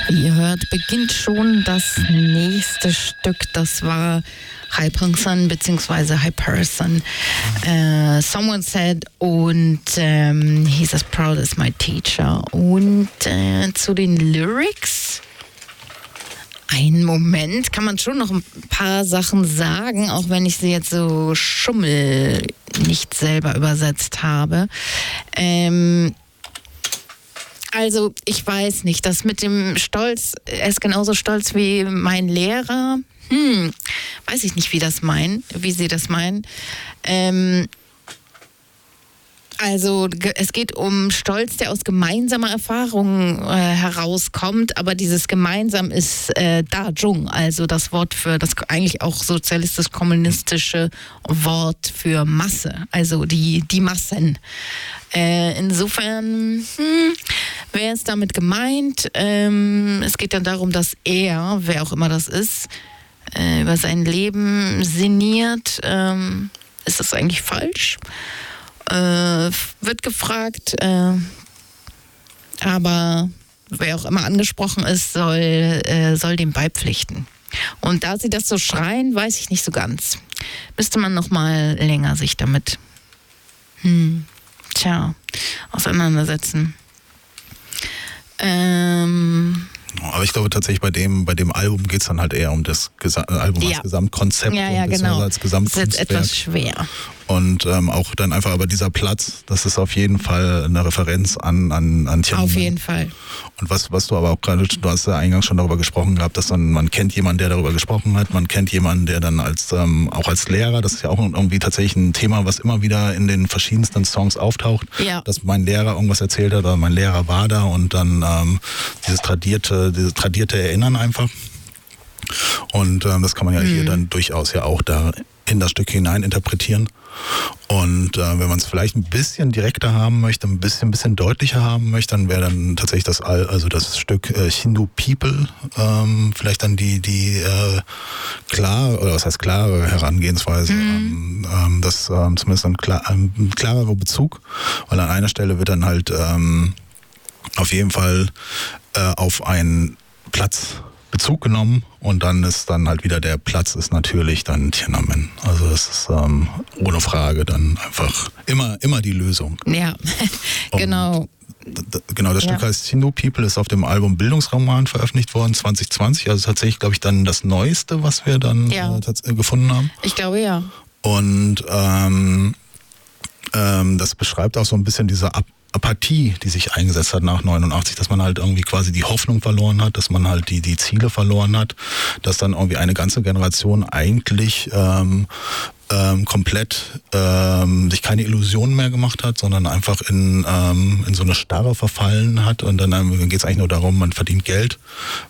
Wie ihr hört, beginnt schon das nächste Stück. Das war High Person bzw. High Person. Someone Said und He's as proud as my teacher. Und zu den Lyrics. Einen Moment, kann man schon noch ein paar Sachen sagen, auch wenn ich sie jetzt so nicht selber übersetzt habe. Also ich weiß nicht, das mit dem Stolz, er ist genauso stolz wie mein Lehrer. Weiß ich nicht, wie sie das meinen. Also es geht um Stolz, der aus gemeinsamer Erfahrung herauskommt, aber dieses gemeinsam ist Dajung, also das Wort für das eigentlich auch sozialistisch-kommunistische Wort für Masse, also die Massen. Insofern, wer ist damit gemeint? Es geht dann darum, dass er, wer auch immer das ist, über sein Leben sinniert. Ist das eigentlich falsch? Wird gefragt, aber wer auch immer angesprochen ist, soll dem beipflichten. Und da sie das so schreien, weiß ich nicht so ganz. Müsste man noch mal länger sich damit auseinandersetzen. Aber ich glaube tatsächlich, bei dem Album geht es dann halt eher um das Album als Gesamtkonzept und genau. Als Gesamtkunstwerk. Das ist etwas schwer. Und auch dann einfach aber dieser Platz, das ist auf jeden Fall eine Referenz an Tiananmen. Auf jeden Fall. Und was du aber auch gerade, du hast ja eingangs schon darüber gesprochen gehabt, dass man kennt jemanden, der darüber gesprochen hat, man kennt jemanden, der dann auch als Lehrer, das ist ja auch irgendwie tatsächlich ein Thema, was immer wieder in den verschiedensten Songs auftaucht, dass mein Lehrer irgendwas erzählt hat oder mein Lehrer war da und dann dieses tradierte Erinnern einfach. Und das kann man ja hier dann durchaus ja auch da in das Stück hinein interpretieren. Und wenn man es vielleicht ein bisschen direkter haben möchte, ein bisschen deutlicher haben möchte, dann wäre dann tatsächlich das Stück Hindu People vielleicht dann die klare Herangehensweise, das zumindest ein klarerer Bezug, weil an einer Stelle wird dann halt auf jeden Fall auf einen Platz Bezug genommen und dann ist dann halt wieder der Platz ist natürlich dann Tiananmen. Also das ist ohne Frage dann einfach immer die Lösung. Ja, genau. Genau, das Stück heißt Hindu People, ist auf dem Album Bildungsroman veröffentlicht worden, 2020. Also tatsächlich, glaube ich, dann das Neueste, was wir dann gefunden haben. Ich glaube, ja. Und das beschreibt auch so ein bisschen diese Apathie, die sich eingesetzt hat nach 89, dass man halt irgendwie quasi die Hoffnung verloren hat, dass man halt die Ziele verloren hat, dass dann irgendwie eine ganze Generation eigentlich komplett sich keine Illusionen mehr gemacht hat, sondern einfach in so eine Starre verfallen hat und dann geht es eigentlich nur darum, man verdient Geld,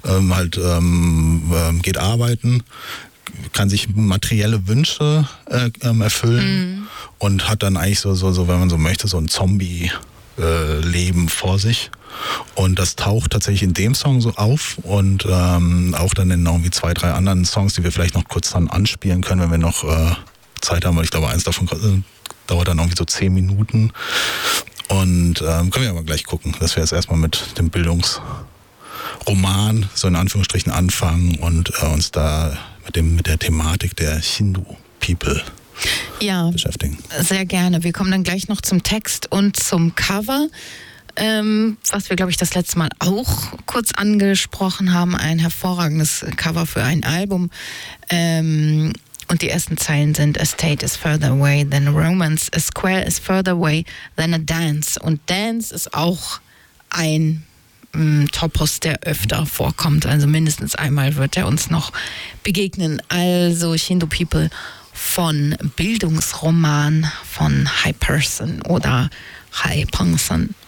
geht arbeiten, kann sich materielle Wünsche erfüllen und hat dann eigentlich so, wenn man so möchte, so ein Zombie-Leben vor sich. Und das taucht tatsächlich in dem Song so auf und auch dann in irgendwie 2, 3 anderen Songs, die wir vielleicht noch kurz dann anspielen können, wenn wir noch Zeit haben, weil ich glaube, eins davon dauert dann irgendwie so 10 Minuten. Und können wir aber gleich gucken, dass wir jetzt erstmal mit dem Bildungsroman so in Anführungsstrichen anfangen und uns da mit der Thematik der Hindu People beschäftigen. Sehr gerne. Wir kommen dann gleich noch zum Text und zum Cover, was wir, glaube ich, das letzte Mal auch kurz angesprochen haben. Ein hervorragendes Cover für ein Album. Und die ersten Zeilen sind: A state is further away than a romance, a square is further away than a dance. Und Dance ist auch ein Topos, der öfter vorkommt. Also mindestens einmal wird er uns noch begegnen. Also Hindu People von Bildungsroman von High Person oder High Person.